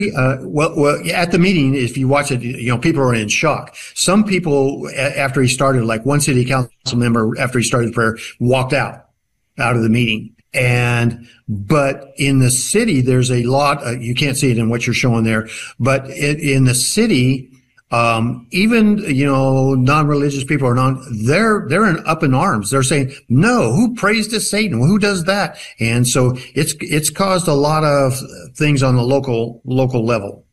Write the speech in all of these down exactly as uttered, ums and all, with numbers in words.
Uh, well, well, at the meeting, if you watch it, you know, people are in shock. Some people, a- after he started, like one city council member, after he started the prayer, walked out, out of the meeting. And, but in the city, there's a lot, uh, you can't see it in what you're showing there, but it, in the city, um, even, you know, non-religious people are non, they're, they're in, up in arms. They're saying, no, who prays to Satan? Who does that? And so it's, it's caused a lot of things on the local, local level.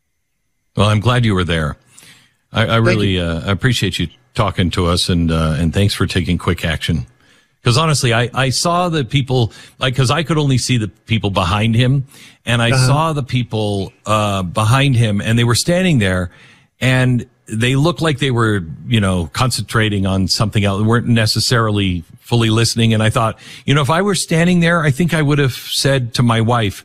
Well, I'm glad you were there. I, I really, uh, I appreciate you talking to us, and, uh, and thanks for taking quick action. Because honestly, I, I saw the people, like, because I could only see the people behind him, and I uh-huh. saw the people uh behind him, and they were standing there, and they looked like they were, you know, concentrating on something else. They weren't necessarily fully listening. And I thought, you know, if I were standing there, I think I would have said to my wife,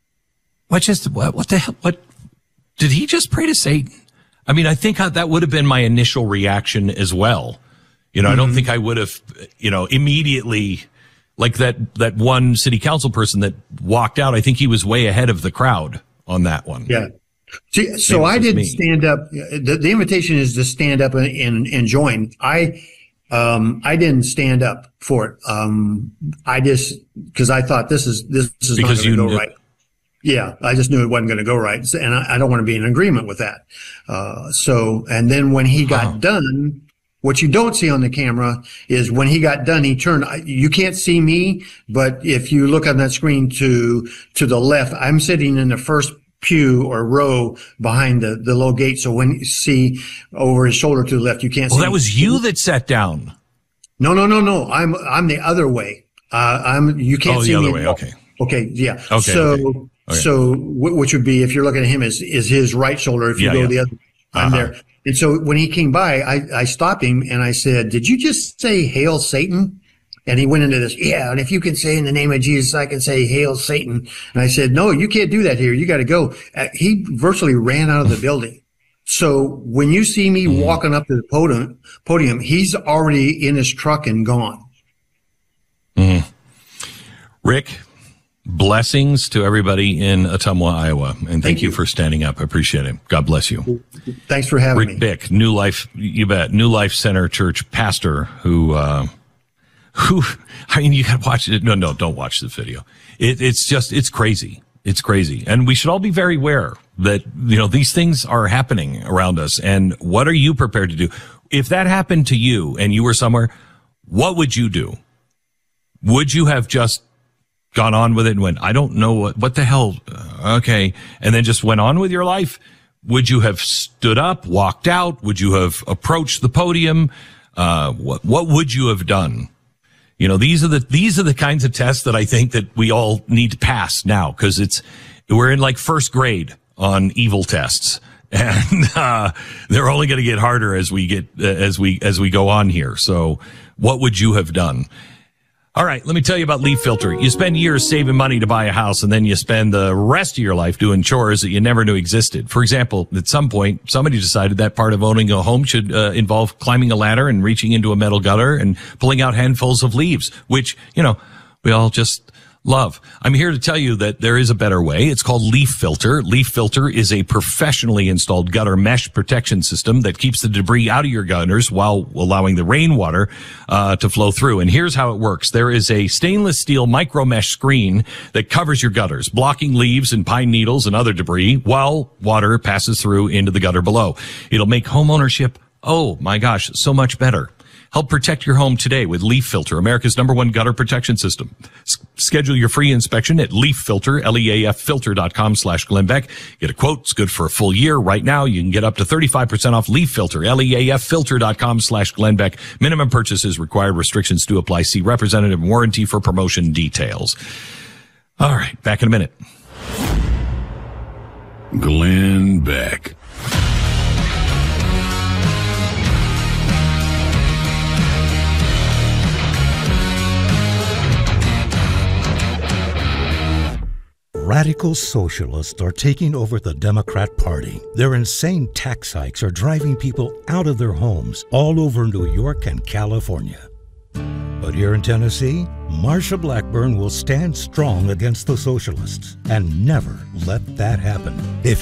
"What just? What, what the hell? What did he just pray to Satan?" I mean, I think that would have been my initial reaction as well. You know, mm-hmm. I don't think I would have, you know, immediately, like that, that one city council person that walked out. I think he was way ahead of the crowd on that one. Yeah. See, so I didn't me. stand up. The, the invitation is to stand up and, and, and join. I, um, I didn't stand up for it. Um, I just, cause I thought this is, this is because not going to go knew. right. Yeah. I just knew it wasn't going to go right. And I, I don't want to be in agreement with that. Uh, so, and then when he got huh. done, what you don't see on the camera is when he got done, he turned, you can't see me, but if you look on that screen to, to the left, I'm sitting in the first pew or row behind the, the low gate. So when you see over his shoulder to the left, you can't well, see. Well, that was you that sat down. No, no, no, no. I'm, I'm the other way. Uh, I'm, you can't oh, see the me. other way. Okay. Okay. Yeah. Okay. So, okay. Okay. so which would be, if you're looking at him, is, is his right shoulder. If you yeah, go yeah. the other, I'm uh-huh. there. And so when he came by, I, I stopped him and I said, "Did you just say hail Satan?" And he went into this, yeah, and if you can say in the name of Jesus, I can say hail Satan. And I said, "No, you can't do that here. You got to go." Uh, he virtually ran out of the building. So when you see me mm. walking up to the podium, podium, he's already in his truck and gone. Mm. Rick, blessings to everybody in Ottumwa, Iowa. And thank, thank you. you for standing up. I appreciate it. God bless you. Thanks for having Rick me. Rick Bick, New Life, you bet, New Life Center Church pastor who, uh, who, I mean, you gotta watch it. No, no, don't watch the video. It, it's just, it's crazy. It's crazy. And we should all be very aware that, you know, these things are happening around us. And what are you prepared to do? If that happened to you and you were somewhere, what would you do? Would you have just gone on with it and went, I don't know what, what the hell? Uh, okay. And then just went on with your life? Would you have stood up, walked out? Would you have approached the podium? Uh, what, what would you have done? You know, these are the, these are the kinds of tests that I think that we all need to pass now, because it's, we're in like first grade on evil tests, and, uh, they're only going to get harder as we get, uh, as we, as we go on here. So what would you have done? All right, let me tell you about Leaf Filter. You spend years saving money to buy a house, and then you spend the rest of your life doing chores that you never knew existed. For example, at some point, somebody decided that part of owning a home should uh, involve climbing a ladder and reaching into a metal gutter and pulling out handfuls of leaves, which, you know, we all just love. I'm here to tell you that there is a better way. It's called Leaf Filter. Leaf Filter is a professionally installed gutter mesh protection system that keeps the debris out of your gutters while allowing the rainwater uh to flow through. And here's how it works. There is a stainless steel micro mesh screen that covers your gutters, blocking leaves and pine needles and other debris while water passes through into the gutter below. It'll make home ownership, oh my gosh, so much better. Help protect your home today with Leaf Filter, America's number one gutter protection system. S- schedule your free inspection at Leaf Filter, L E A F filter dot com slash Glenn Beck. Get a quote. It's good for a full year. Right now, you can get up to thirty-five percent off Leaf Filter, L E A F filter dot com slash Glenn Beck. Minimum purchases required. Restrictions do apply. See representative warranty for promotion details. All right, back in a minute. Glenn Beck. Radical socialists are taking over the Democrat Party. Their insane tax hikes are driving people out of their homes all over New York and California. But here in Tennessee, Marsha Blackburn will stand strong against the socialists and never let that happen. If